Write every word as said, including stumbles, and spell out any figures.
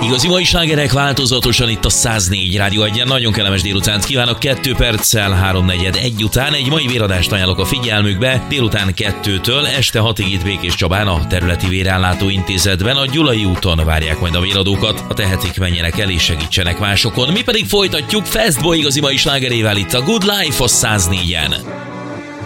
Igazi mai slágerek változatosan itt a száznégy Rádió egyen. Nagyon kellemes délutánt kívánok. Kettő perccel háromnegyed egy után egy mai véradást ajánlok a figyelmükbe. Délután kettőtől este hatig itt Békés Csabán a területi vérellátó intézetben a Gyulai úton várják majd a véradókat. Ha tehetik, menjenek el és segítsenek másokon. Mi pedig folytatjuk Fastboy igazi mai slágerével itt a Good Life a száznégyen.